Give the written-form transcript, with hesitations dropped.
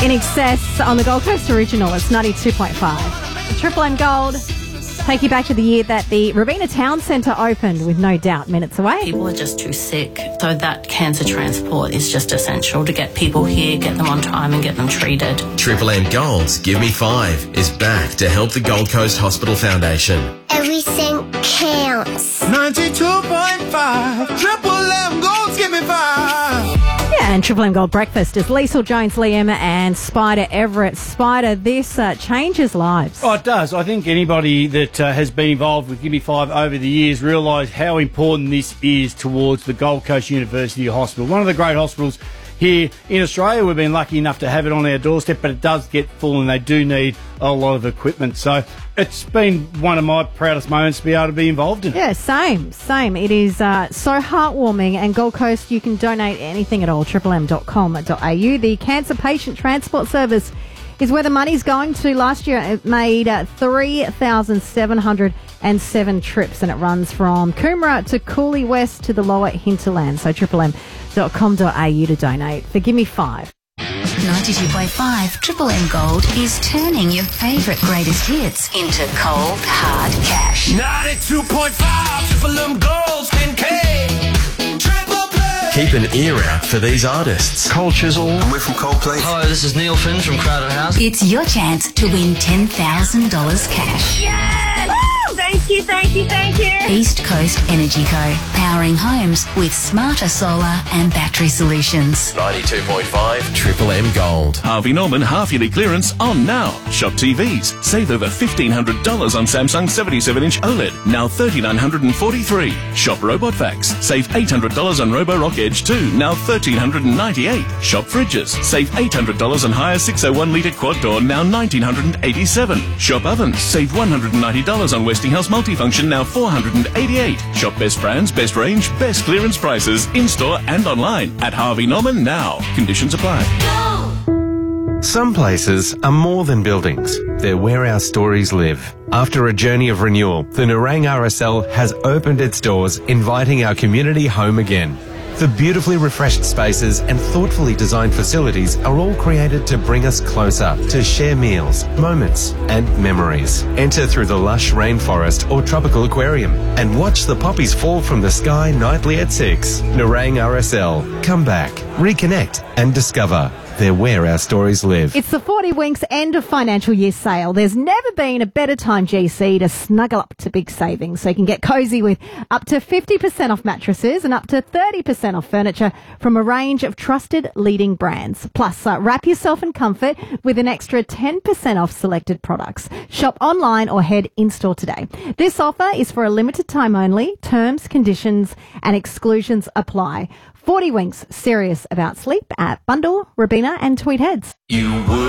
In Excess on the Gold Coast Original. It's 92.5. Triple M Gold. Take you back to the year that the Robina Town Centre opened, with no doubt minutes away. People are just too sick, so that cancer transport is just essential to get people here, get them on time and get them treated. Triple M Gold's Give Me 5 is back to help the Gold Coast Hospital Foundation. Everything counts. 92.5 Triple M Gold's Give Me 5. Yeah, and Triple M Gold Breakfast is Liesl Jones, Liam and Spider Everett. Spider, this changes lives. Oh, it does. I think anybody that has been involved with Give Me 5 over the years realise how important this is towards the Gold Coast University Hospital. One of the great hospitals here in Australia. We've been lucky enough to have it on our doorstep, but it does get full and they do need a lot of equipment. So it's been one of my proudest moments to be able to be involved in it. Yeah, same. It is so heartwarming. And Gold Coast, you can donate anything at all, triplem.com.au. The Cancer Patient Transport Service is where the money's going to. Last year it made 3,707 trips, and it runs from Coomera to Cooley West to the lower hinterland. So triplem.com.au to donate for Give Me 5. 92.5 Triple M Gold is turning your favourite greatest hits into cold, hard cash. 92.5 Triple M Gold's 10K. Triple Play. Keep an ear out for these artists. Cole Chisel. And we're from Coldplay. Hi, this is Neil Finn from Crowded House. It's your chance to win $10,000 cash. Yes! Woo! Thank you. East Coast Energy Co. Powering homes with smarter solar and battery solutions. 92.5 Triple M Gold. Harvey Norman half-yearly clearance on now. Shop TVs. Save over $1,500 on Samsung 77-inch OLED. Now $3,943. Shop Robot Vacs. Save $800 on Roborock Edge 2. Now $1,398. Shop fridges. Save $800 on higher 601-litre quad door. Now $1,987. Shop ovens. Save $190 on Westinghouse Multifunction. Now $488. Shop best brands, best range, best clearance prices in-store and online at Harvey Norman now. Conditions apply. Some places are more than buildings. They're where our stories live. After a journey of renewal, the Nerang RSL has opened its doors, inviting our community home again. The beautifully refreshed spaces and thoughtfully designed facilities are all created to bring us closer, to share meals, moments and memories. Enter through the lush rainforest or tropical aquarium and watch the poppies fall from the sky nightly at 6. Nerang RSL. Come back, reconnect and discover. They're where our stories live. It's the 40 Winks end of financial year sale. There's never been a better time, GC, to snuggle up to big savings. So you can get cosy with up to 50% off mattresses and up to 30% off furniture from a range of trusted leading brands. Plus, wrap yourself in comfort with an extra 10% off selected products. Shop online or head in-store today. This offer is for a limited time only. Terms, conditions and exclusions apply. 40 Winks, serious about sleep at Bundall, Robina and Tweed Heads. You would.